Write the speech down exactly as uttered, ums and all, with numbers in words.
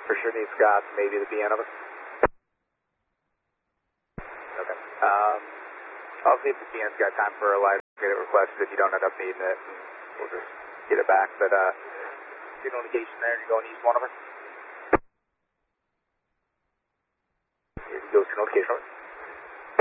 For sure need Scott, maybe the B N of us. Okay. Um, I'll see if the B N's got time for a live get it requested if you don't end up needing it, and we'll just get it back. But uh, signal indication there, you're going east one of us.